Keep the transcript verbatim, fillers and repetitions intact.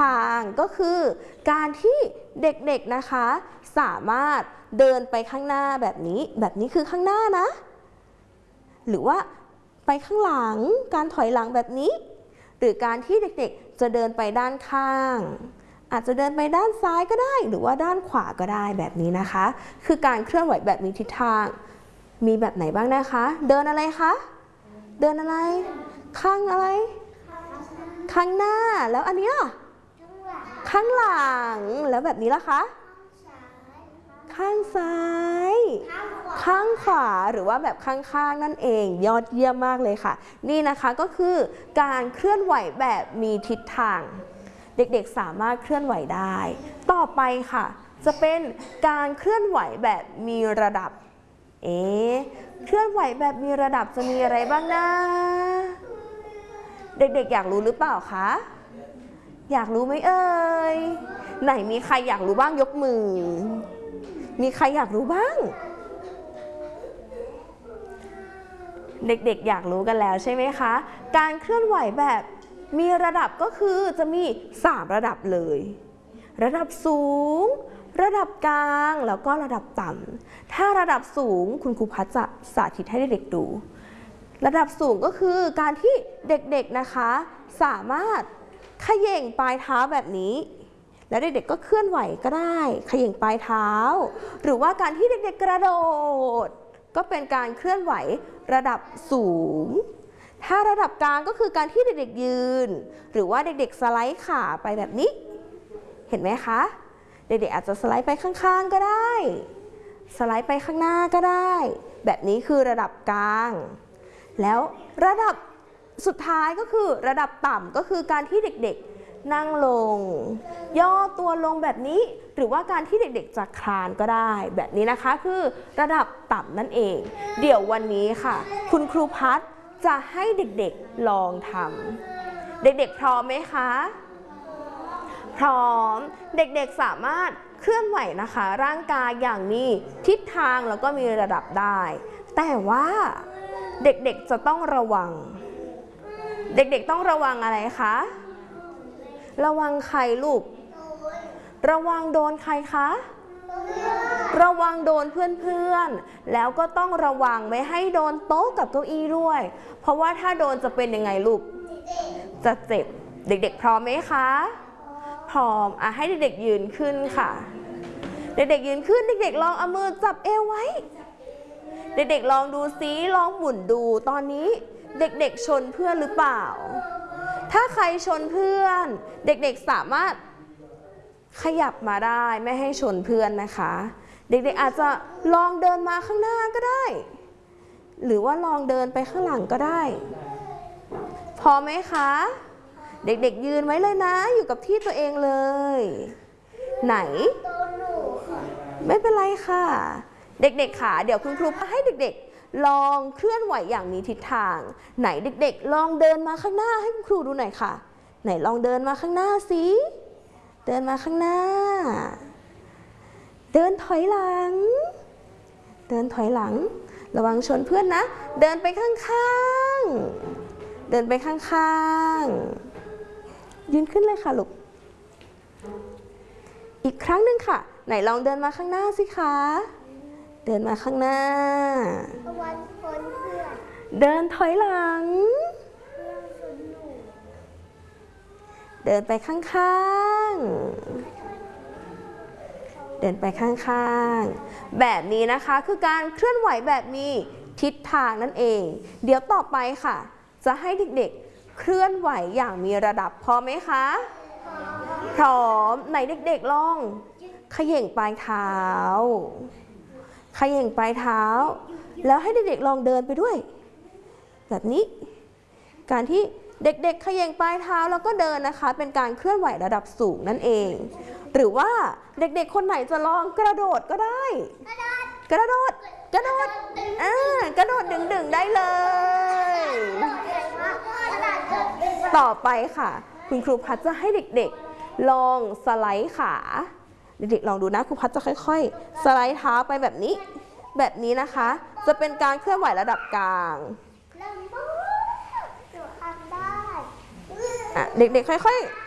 ทางก็คือการที่เด็กๆนะคะสามารถเดินไปข้างหน้าแบบนี้แบบนี้คือข้างหน้านะหรือว่าไปข้างหลังการถอยหลังแบบนี้หรือการที่เด็กๆจะเดินไปด้านข้างอาจจะเดินไปด้านซ้ายก็ได้หรือว่าด้านขวาก็ได้แบบนี้นะคะคือการเคลื่อนไหวแบบมีทิศทางมีแบบไหนบ้างนะคะเดินอะไรคะเดินอะไรข้างอะไรข้างหน้าแล้วอันนี้ล่ะข้างหลังแล้วแบบนี้ล่ะคะข้างซ้ายข้างขวาหรือว่าแบบข้างๆนั่นเองยอดเยี่ยมมากเลยค่ะนี่นะคะก็คือการเคลื่อนไหวแบบมีทิศทางเด็กๆสามารถเคลื่อนไหวได้ต่อไปค่ะจะเป็นการเคลื่อนไหวแบบมีระดับเอ๊ะเคลื่อนไหวแบบมีระดับจะมีอะไรบ้างนะเด็กๆอยากรู้หรือเปล่าคะอยากรู้ไหมเอ่ยไหนมีใครอยากรู้บ้างยกมือมีใครอยากรู้บ้างเด็กๆอยากรู้กันแล้วใช่ไหมคะการเคลื่อนไหวแบบมีระดับก็คือจะมีสามระดับเลยระดับสูงระดับกลางแล้วก็ระดับต่ำถ้าระดับสูงคุณครูพัชจะสาธิตให้เด็กๆดูระดับสูงก็คือการที่เด็กๆนะคะสามารถเขย่งปลายเท้าแบบนี้แล้วเด็กๆก็เคลื่อนไหวก็ได้เขย่งปลายเท้าหรือว่าการที่เด็กๆกระโดดก็เป็นการเคลื่อนไหวระดับสูงถ้าระดับกลางก็คือการที่เด็กๆยืนหรือว่าเด็กๆสไลด์ขาไปแบบนี้เห็นไหมคะเด็กๆอาจจะสไลด์ไปข้างๆก็ได้สไลด์ไปข้างหน้าก็ได้แบบนี้คือระดับกลางแล้วระดับสุดท้ายก็คือระดับต่ำก็คือการที่เด็กๆนั่งลงย่อตัวลงแบบนี้หรือว่าการที่เด็กๆจะคลานก็ได้แบบนี้นะคะคือระดับต่ำนั่นเองเดี๋ยววันนี้ค่ะคุณครูพัฒน์จะให้เด็กๆลองทำเด็กๆพร้อมไหมคะพร้อมเด็กๆสามารถเคลื่อนไหวนะคะร่างกายอย่างมีทิศทางแล้วก็มีระดับได้แต่ว่าเด็กๆจะต้องระวังเด็กๆต้องระวังอะไรคะระวังใครลูกระวังโดนใครคะระวังโดนเพื่อนๆแล้วก็ต้องระวังไม่ให้โดนโต๊ะกับเก้าอี้ด้วยเพราะว่าถ้าโดนจะเป็นยังไงลูกจะเจ็บเด็กๆพร้อมไหมคะพร้อมอ่ะให้เด็กๆยืนขึ้นค่ะเด็กๆยืนขึ้นเด็กๆลองเอามือจับเอวไว้เด็กๆลองดูซิลองหมุนดูตอนนี้เด็กๆชนเพื่อนหรือเปล่าถ้าใครชนเพื่อนเด็กๆสามารถขยับมาได้ไม่ให้ชนเพื่อนนะคะเด็กๆอาจจะลองเดินมาข้างหน้าก็ได้หรือว่าลองเดินไปข้างหลังก็ได้พอไหมคะเด็กๆยืนไว้เลยนะอยู่กับที่ตัวเองเลยไหนไม่เป็นไรค่ะเด็กๆค่ะเดี๋ยวคุณครูพาให้เด็กๆลองเคลื่อนไหวอย่างมีทิศทางไหนเด็กๆลองเดินมาข้างหน้าให้คุณครูดูหน่อยค่ะไหนลองเดินมาข้างหน้าสิเดินมาข้างหน้าเดินถอยหลังเดินถอยหลังระวังชนเพื่อนนะเดินไปข้างๆเดินไปข้างๆยืนขึ้นเลยค่ะลูกอีกครั้งหนึ่งค่ะไหนลองเดินมาข้างหน้าสิคะเดินมาข้างหน้าเดินถอยหลังเดินไปข้างๆเดินไปข้างๆแบบนี้นะคะคือการเคลื่อนไหวแบบมีทิศทางนั่นเองเดี๋ยวต่อไปค่ะจะให้เด็กๆเคลื่อนไหวอย่างมีระดับพร้อมไหมคะพร้อมไหนเด็กๆลองเขย่งปลายเท้าเขย่งปลายเท้าแล้วให้เด็กๆลองเดินไปด้วยแบบนี้การที่เด็กๆเขย่งปลายเท้าแล้วก็เดินนะคะเป็นการเคลื่อนไหวระดับสูงนั่นเองหรือว่าเด็กๆคนไหนจะลองกระโดดก็ได้กระโดดกระโดดอ่ากระโดดดึงๆได้เลยต่อไปค่ะคุณครูพัชจะให้เด็กๆลองสไลด์ขาเด็กๆลองดูนะครูพัชจะค่อยๆสไลด์เท้าไปแบบนี้แบบนี้นะคะจะเป็นการเคลื่อนไหวระดับกลางเด็กๆค่อยๆ